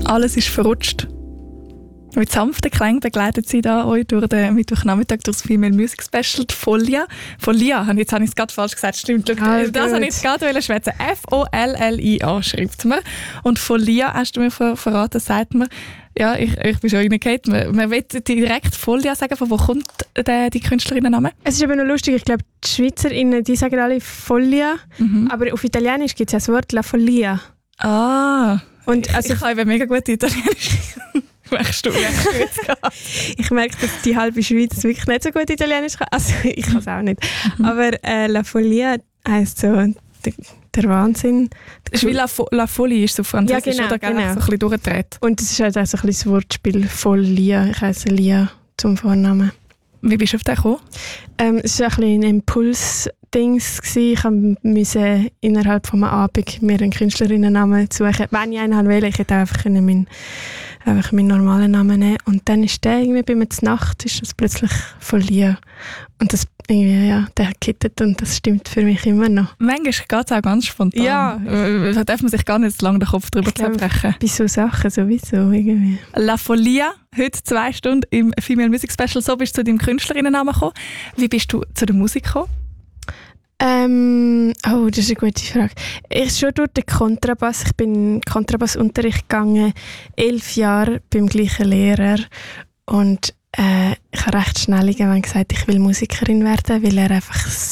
Alles ist verrutscht. Mit sanften Klängen begleitet sie da euch durch den Mittwochnachmittag durch das Female Music Special, die Folia. Folia, jetzt habe ich es gerade falsch gesagt, stimmt. Das habe ich jetzt gerade schwätzen. Follia schreibt man. Und Folia, hast du mir verraten, sagt man, ja, ich bin schon reingegangen, man will direkt Folia sagen, von wo kommt die Künstlerinnenname? Es ist aber noch lustig, ich glaube, die Schweizerinnen, die sagen alle Folia, aber auf Italienisch gibt es ja das Wort La Follia. Ah, und also ich habe mega gut Italienisch. Merkst du, ich merke, dass die halbe Schweiz wirklich nicht so gut Italienisch kann. Also ich kann es auch nicht. Aber La Follia heisst so der Wahnsinn. Das ist wie La Folie ist so französisch, ja, oder? Genau. So ein bisschen durchgedreht. Und das ist halt auch so ein bisschen das Wortspiel Folia. Ich heisse Lia zum Vornamen. Wie bist du auf den gekommen? Es war ein bisschen ein Impuls-Dings. Ich musste innerhalb von einem Abend mir einen Künstlerinnennamen suchen. Wenn ich einen wollte, ich hätte einfach meinen normalen Namen nehmen. Und dann ist der irgendwie bei mir zur Nacht, ist das plötzlich Folia. Und das irgendwie, ja, der hat gekittet und das stimmt für mich immer noch. Manchmal geht es auch ganz spontan. Ja. Da darf man sich gar nicht so lange den Kopf drüber zerbrechen. Bei so Sachen sowieso irgendwie. La Follia, heute 2 Stunden im Female Music Special. So bist du zu deinem Künstlerinnennamen gekommen. Wie bist du zu der Musik gekommen? Das ist eine gute Frage. Ich schon durch den Kontrabass. Ich bin in Kontrabassunterricht gegangen, 11 Jahre beim gleichen Lehrer. Und ich habe recht schnell irgendwann gesagt, ich will Musikerin werden, weil er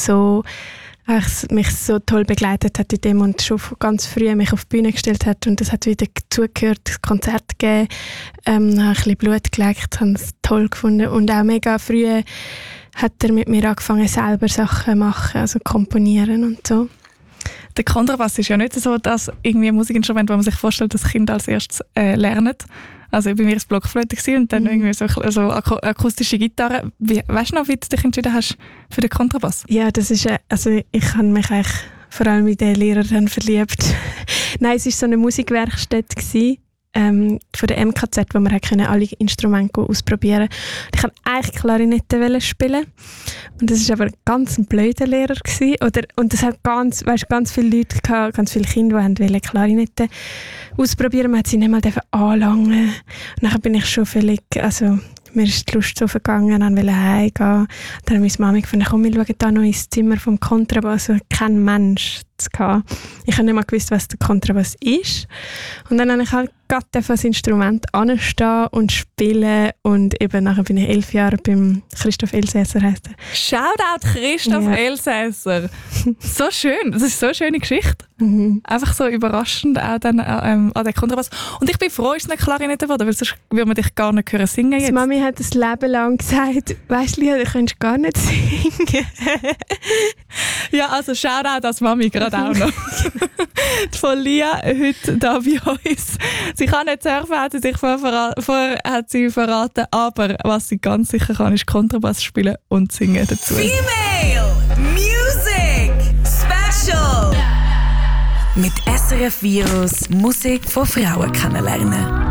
mich so toll begleitet hat in dem und schon ganz früh mich auf die Bühne gestellt hat. Und das hat wieder zugehört, das Konzert gegeben, habe ein bisschen Blut geleckt, habe es toll gefunden. Und auch mega früh hat er mit mir angefangen, selber Sachen zu machen, also komponieren und so. Der Kontrabass ist ja nicht so, dass irgendwie ein Musikinstrument, das man sich vorstellt, dass Kinder als erstes lernen. Also bei mir war es Blockflöte und dann irgendwie so akustische Gitarre. Weißt du noch, wie du dich entschieden hast für den Kontrabass? Ja, das ist, ich habe mich eigentlich vor allem in den Lehrer dann verliebt. Nein, es war so eine Musikwerkstatt gewesen, von der MKZ, wo man alle Instrumente ausprobieren konnte. Ich wollte eigentlich Klarinette spielen. Und das war aber ganz ein blöder Lehrer gewesen. Und es hat ganz viele Leute gehabt, ganz viele Kinder, die Klarinette ausprobieren. Man hat sie nicht mal anlangen. Und dann bin ich schon völlig, mir ist die Lust so vergangen, dann wollte ich heimgehen. Dann hat meine Mama gefunden, komm, wir schauen da noch ins Zimmer vom Kontrabass. Kein Mensch gehabt. Ich habe nicht mal gewusst, was der Kontrabass ist. Und dann habe ich halt gerade das Instrument anstehen und spielen. Und eben nachher bin ich 11 Jahre beim Christoph Elsässer, heisst er. Shoutout Christoph Elsässer. So schön. Das ist so eine schöne Geschichte. Einfach so überraschend auch dann an den Kontrabass. Und ich bin froh, ist es nicht Klarinette geworden, weil sonst würde man dich gar nicht hören singen jetzt. Die Mami hat das Leben lang gesagt, weisst du, du kannst gar nicht singen. Ja, also Shoutout als Mami gerade auch noch. Die Folia heute da bei uns. Sie kann nicht surfen, hat sie sich vorher hat sie verraten, aber was sie ganz sicher kann, ist Kontrabass spielen und singen dazu. Female Music Special. Mit SRF Virus Musik von Frauen kennenlernen.